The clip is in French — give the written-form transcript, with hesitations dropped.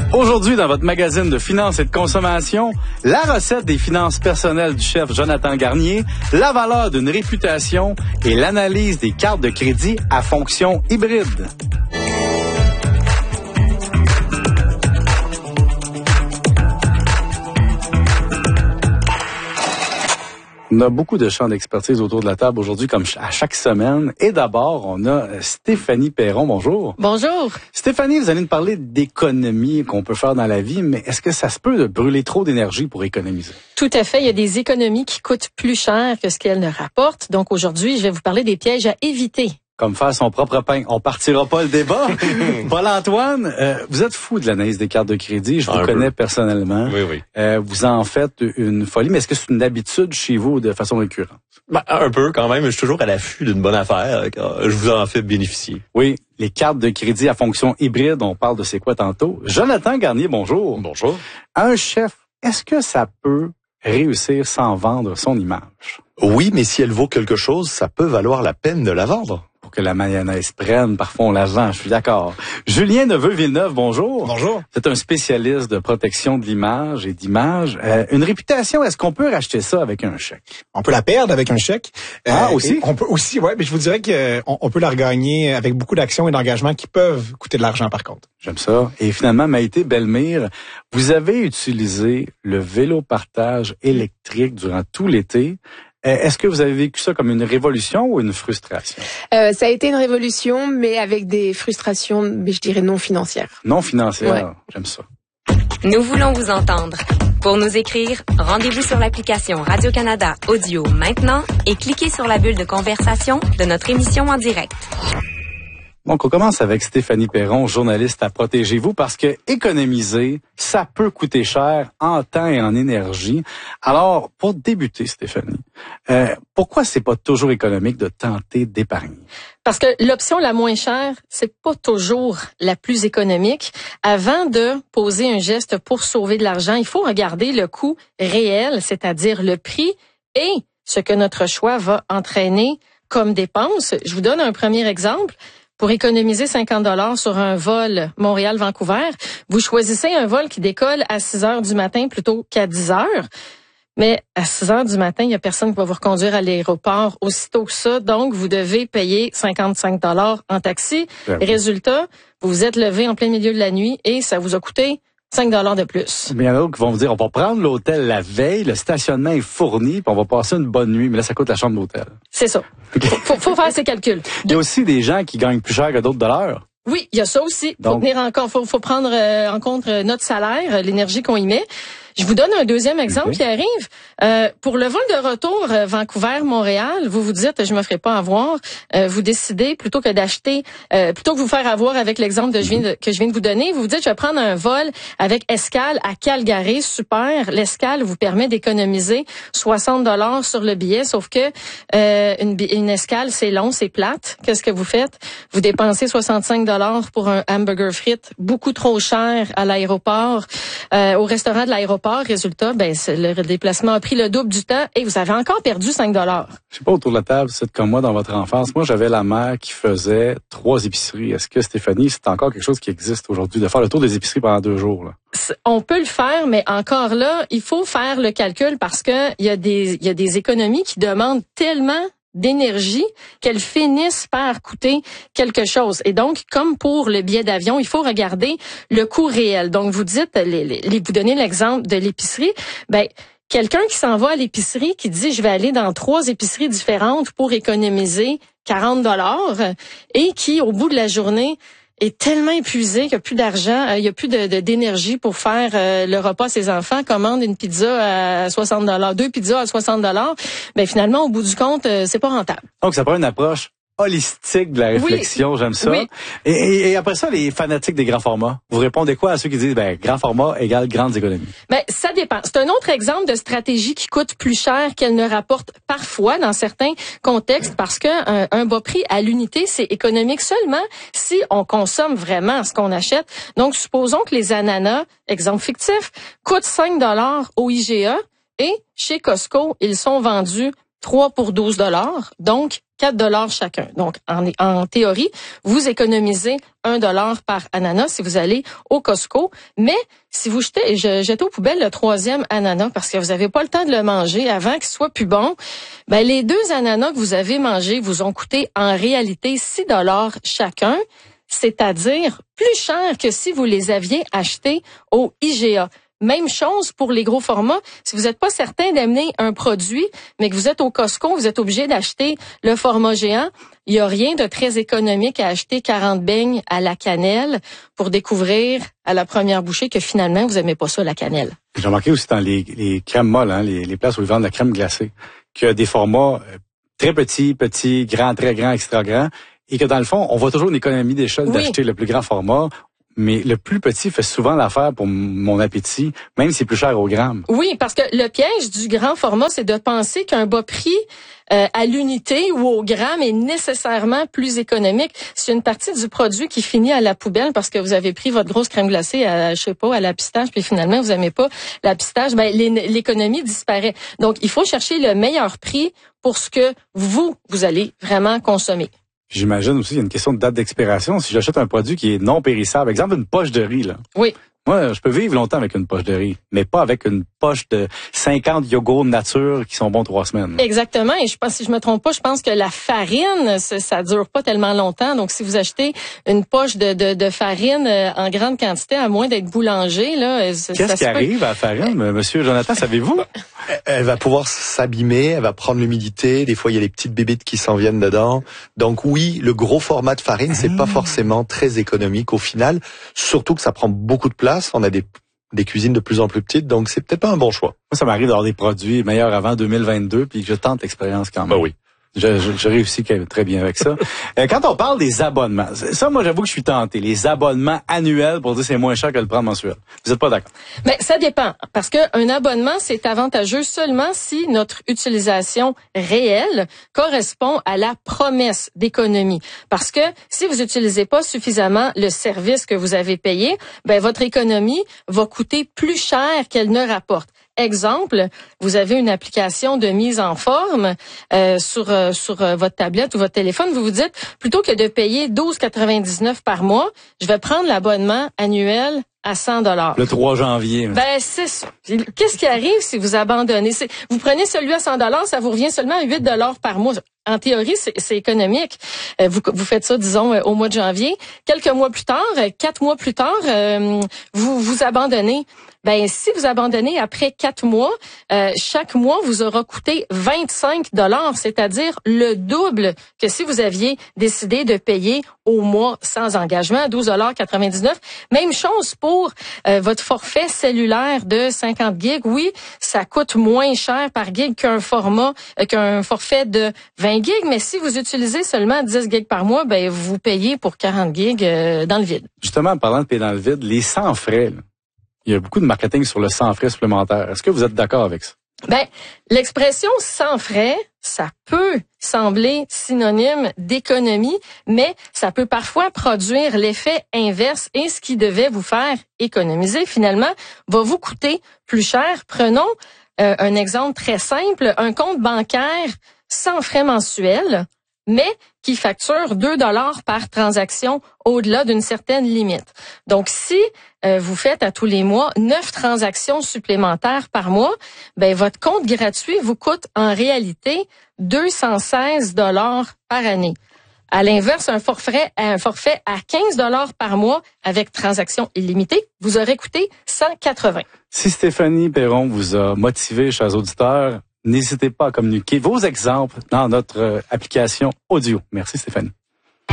Aujourd'hui, dans votre magazine de finances et de consommation, la recette des finances personnelles du chef Jonathan Garnier, la valeur d'une réputation et l'analyse des cartes de crédit à fonction hybride. On a beaucoup de champs d'expertise autour de la table aujourd'hui, comme à chaque semaine. Et d'abord, on a Stéphanie Perron. Bonjour. Bonjour. Stéphanie, vous allez nous parler d'économie qu'on peut faire dans la vie, mais est-ce que ça se peut de brûler trop d'énergie pour économiser? Tout à fait. Il y a des économies qui coûtent plus cher que ce qu'elles ne rapportent. Donc aujourd'hui, je vais vous parler des pièges à éviter. Comme faire son propre pain. On partira pas le débat. Paul-Antoine, vous êtes fou de l'analyse des cartes de crédit. Je vous connais personnellement. Oui. Vous en faites une folie, mais est-ce que c'est une habitude chez vous de façon récurrente? Un peu quand même. Je suis toujours à l'affût d'une bonne affaire. Je vous en fais bénéficier. Oui, les cartes de crédit à fonction hybride, on parle de c'est quoi tantôt. Jonathan Garnier, bonjour. Bonjour. Un chef, est-ce que ça peut réussir sans vendre son image? Oui, mais si elle vaut quelque chose, ça peut valoir la peine de la vendre. Pour que la mayonnaise prenne, parfois on la vend, je suis d'accord. Julien Neveu-Villeneuve, bonjour. Bonjour. C'est un spécialiste de protection de l'image et d'image. Une réputation, est-ce qu'on peut racheter ça avec un chèque? On peut la perdre avec un chèque. Aussi? On peut aussi, ouais, mais je vous dirais qu'on peut la regagner avec beaucoup d'actions et d'engagements qui peuvent coûter de l'argent par contre. J'aime ça. Et finalement, Maïté Bellemire, vous avez utilisé le vélo partage électrique durant tout l'été. Est-ce que vous avez vécu ça comme une révolution ou une frustration? Ça a été une révolution, mais avec des frustrations, je dirais, non financières. Non financières, ouais. J'aime ça. Nous voulons vous entendre. Pour nous écrire, rendez-vous sur l'application Radio-Canada Audio maintenant et cliquez sur la bulle de conversation de notre émission en direct. Donc, on commence avec Stéphanie Perron, journaliste à Protégez-vous, parce que économiser, ça peut coûter cher en temps et en énergie. Alors, pour débuter, Stéphanie, pourquoi c'est pas toujours économique de tenter d'épargner? Parce que l'option la moins chère, c'est pas toujours la plus économique. Avant de poser un geste pour sauver de l'argent, il faut regarder le coût réel, c'est-à-dire le prix et ce que notre choix va entraîner comme dépense. Je vous donne un premier exemple. Pour économiser 50 $ sur un vol Montréal-Vancouver, vous choisissez un vol qui décolle à 6 heures du matin plutôt qu'à 10 heures. Mais à 6 heures du matin, il y a personne qui va vous reconduire à l'aéroport aussitôt que ça. Donc, vous devez payer 55 $ en taxi. Résultat, vous vous êtes levé en plein milieu de la nuit et ça vous a coûté 5 $ de plus. Mais il y en a d'autres qui vont vous dire, on va prendre l'hôtel la veille, le stationnement est fourni, puis on va passer une bonne nuit, mais là, ça coûte la chambre d'hôtel. C'est ça. Faut faire ces calculs. Il y a aussi des gens qui gagnent plus cher que d'autres de l'heure. Oui, il y a ça aussi. Faut prendre en compte notre salaire, l'énergie qu'on y met. Je vous donne un deuxième exemple qui arrive. Pour le vol de retour Vancouver-Montréal, vous vous dites, je me ferai pas avoir. Vous décidez, plutôt que d'acheter, plutôt que vous faire avoir avec l'exemple que je viens de vous donner, vous vous dites, je vais prendre un vol avec escale à Calgary. Super. L'escale vous permet d'économiser 60 $ sur le billet, sauf que une escale, c'est long, c'est plate. Qu'est-ce que vous faites? Vous dépensez 65 $ pour un hamburger frites, beaucoup trop cher à l'aéroport, au restaurant de l'aéroport. Résultat, le déplacement a pris le double du temps et vous avez encore perdu 5 $. Je sais pas, autour de la table, c'est comme moi dans votre enfance. Moi, j'avais la mère qui faisait 3 épiceries. Est-ce que, Stéphanie, c'est encore quelque chose qui existe aujourd'hui, de faire le tour des épiceries pendant 2 jours, là? On peut le faire, mais encore là, il faut faire le calcul parce que il y a des économies qui demandent tellement d'énergie qu'elles finissent par coûter quelque chose. Et donc, comme pour le billet d'avion, il faut regarder le coût réel. Donc, vous dites, vous donnez l'exemple de l'épicerie, quelqu'un qui s'en va à l'épicerie, qui dit, je vais aller dans 3 épiceries différentes pour économiser 40 $ et qui, au bout de la journée, est tellement épuisé qu'il n'y a plus d'argent, il n'y a plus d'énergie pour faire le repas à ses enfants, commande une pizza à 60 $, 2 pizzas à 60 $, finalement, au bout du compte, c'est pas rentable. Donc, ça prend une approche holistique de la réflexion, j'aime ça. Oui. Et après ça, les fanatiques des grands formats, vous répondez quoi à ceux qui disent, grand format égale grandes économies? Ça dépend. C'est un autre exemple de stratégie qui coûte plus cher qu'elle ne rapporte parfois dans certains contextes parce que un bas prix à l'unité, c'est économique seulement si on consomme vraiment ce qu'on achète. Donc, supposons que les ananas, exemple fictif, coûtent 5 $ au IGA et chez Costco, ils sont vendus 3 pour 12 $, donc 4 $ chacun. Donc, en théorie, vous économisez 1 $ par ananas si vous allez au Costco. Mais si vous jetez aux poubelles le 3e ananas parce que vous n'avez pas le temps de le manger avant qu'il soit plus bon, ben les 2 ananas que vous avez mangés vous ont coûté en réalité 6 $ chacun, c'est-à-dire plus cher que si vous les aviez achetés au IGA. Même chose pour les gros formats. Si vous n'êtes pas certain d'amener un produit, mais que vous êtes au Costco, vous êtes obligé d'acheter le format géant, il n'y a rien de très économique à acheter 40 beignes à la cannelle pour découvrir à la première bouchée que finalement, vous n'aimez pas ça, la cannelle. J'ai remarqué aussi dans les crèmes molles, les places où ils vendent la crème glacée, qu'il y a des formats très petits, grands, très grands, extra grands, et que dans le fond, on voit toujours une économie d'échelle d'acheter le plus grand format. Mais le plus petit fait souvent l'affaire pour mon appétit, même si c'est plus cher au gramme. Oui, parce que le piège du grand format, c'est de penser qu'un bas prix à l'unité ou au gramme est nécessairement plus économique. C'est une partie du produit qui finit à la poubelle parce que vous avez pris votre grosse crème glacée à, à la pistache, puis finalement, vous n'aimez pas la pistache, ben l'économie disparaît. Donc, il faut chercher le meilleur prix pour ce que vous allez vraiment consommer. J'imagine aussi qu'il y a une question de date d'expiration. Si j'achète un produit qui est non périssable, exemple une poche de riz, là. Oui. Moi, je peux vivre longtemps avec une poche de riz, mais pas avec une poche de 50 yogourts nature qui sont bons 3 semaines. Exactement. Et je pense, si je me trompe pas, je pense que la farine, ça dure pas tellement longtemps. Donc, si vous achetez une poche de farine en grande quantité, à moins d'être boulanger, là, qu'est-ce qui arrive à la farine, Monsieur Jonathan, savez-vous? Elle va pouvoir s'abîmer, elle va prendre l'humidité. Des fois, il y a les petites bébites qui s'en viennent dedans. Donc oui, le gros format de farine, c'est pas forcément très économique au final. Surtout que ça prend beaucoup de place. On a des cuisines de plus en plus petites, donc c'est peut-être pas un bon choix. Moi, ça m'arrive d'avoir des produits meilleurs avant 2022, puis que je tente l'expérience quand même. Ben oui. Je réussis très bien avec ça. Quand on parle des abonnements, ça, moi, j'avoue que je suis tenté. Les abonnements annuels, pour dire c'est moins cher que le prendre mensuel. Vous êtes pas d'accord? Ben, ça dépend. Parce que un abonnement, c'est avantageux seulement si notre utilisation réelle correspond à la promesse d'économie. Parce que si vous utilisez pas suffisamment le service que vous avez payé, ben, votre économie va coûter plus cher qu'elle ne rapporte. Exemple, vous avez une application de mise en forme sur votre tablette ou votre téléphone. Vous vous dites, plutôt que de payer 12,99 par mois, je vais prendre l'abonnement annuel à 100 $. Le 3 janvier. Ben, c'est ça. Qu'est-ce qui arrive si vous abandonnez? Vous prenez celui à 100 $, ça vous revient seulement à 8 $ par mois. En théorie, c'est économique. Vous faites ça, disons, au mois de janvier. Quelques mois plus tard, 4 mois plus tard, vous abandonnez. Ben, si vous abandonnez après 4 mois, chaque mois vous aura coûté 25 $, c'est-à-dire le double que si vous aviez décidé de payer au mois sans engagement, 12,99 $. Même chose pour votre forfait cellulaire de 50 gigs. Oui, ça coûte moins cher par gig qu'un forfait de 20 gigs, mais si vous utilisez seulement 10 gigs par mois, ben vous payez pour 40 gigs dans le vide. Justement, en parlant de payer dans le vide, les sans frais, là. Il y a beaucoup de marketing sur le sans frais supplémentaire. Est-ce que vous êtes d'accord avec ça? Ben, l'expression sans frais, ça peut sembler synonyme d'économie, mais ça peut parfois produire l'effet inverse et ce qui devait vous faire économiser, finalement, va vous coûter plus cher. Prenons un exemple très simple, un compte bancaire sans frais mensuels, mais qui facture 2 $ par transaction au-delà d'une certaine limite. Donc, si vous faites à tous les mois 9 transactions supplémentaires par mois, ben votre compte gratuit vous coûte en réalité 216 $ par année. À l'inverse, un forfait à 15 $ par mois avec transaction illimitée vous aurait coûté 180. Si Stéphanie Perron vous a motivé, chers auditeurs, n'hésitez pas à communiquer vos exemples dans notre application audio. Merci Stéphanie.